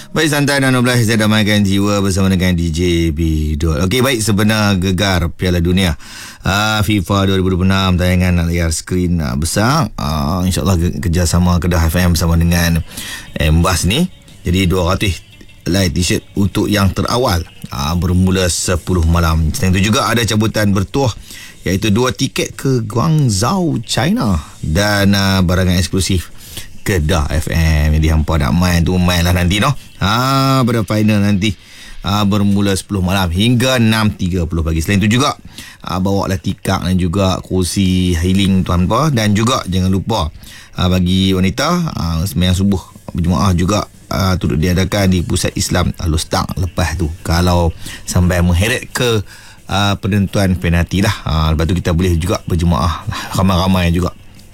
Baik, santai dan 12 saya damaikan jiwa bersama dengan DJ Bidul. Okey, baik, sebenar gegar Piala Dunia FIFA 2026 tayangan layar skrin besar. InsyaAllah kerjasama Kedah FM bersama dengan Embas ni. Jadi 200 light t-shirt untuk yang terawal bermula 10 malam. Selain itu juga ada cabutan bertuah iaitu 2 tiket ke Guangzhou, China dan barangan eksklusif Kedah FM. Jadi hampa nak main tu main lah nanti pada final nanti bermula 10 malam hingga 6.30 pagi. Selain itu juga bawa lah tikar dan juga kursi healing tuan-puan. Dan juga jangan lupa bagi wanita sembahyang subuh berjemaah juga turut diadakan di Pusat Islam Al-Ustaq lepas tu, kalau sampai mengheret ke penentuan penalti lah. Lepas tu kita boleh juga berjemaah ramai-ramai juga.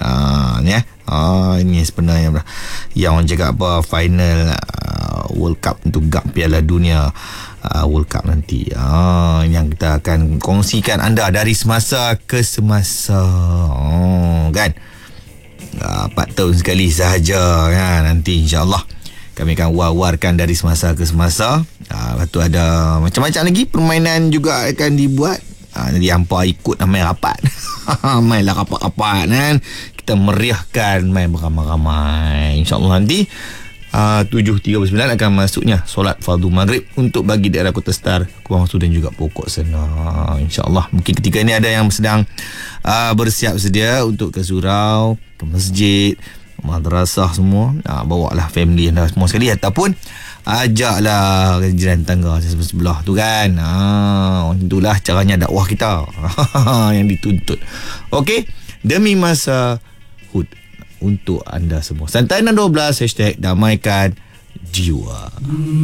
Ini sebenarnya yang orang cakap apa, final World Cup untuk GAP Piala Dunia World Cup nanti. Yang kita akan kongsikan anda dari semasa ke semasa, kan? 4 tahun sekali sahaja kan. Nanti insyaAllah kami akan war-warkan dari semasa ke semasa. Lepas tu ada macam-macam lagi permainan juga akan dibuat. Jadi hampa ikut main rapat. Mainlah rapat-rapat kan. Kita meriahkan main beramai-ramai. InsyaAllah nanti 7.39 akan masuknya solat fardu maghrib untuk bagi daerah Kota Star, Kuangsu dan juga Pokok Senang. InsyaAllah mungkin ketika ini ada yang sedang bersiap sedia untuk ke surau, ke masjid, madrasah semua. Bawa lah family anda semua sekali, ataupun ajaklah jiran tangga sebelah tu kan. Itulah caranya dakwah kita yang dituntut. Okey, demi masa HUT untuk anda semua. Santai 12 #damaikan jiwa.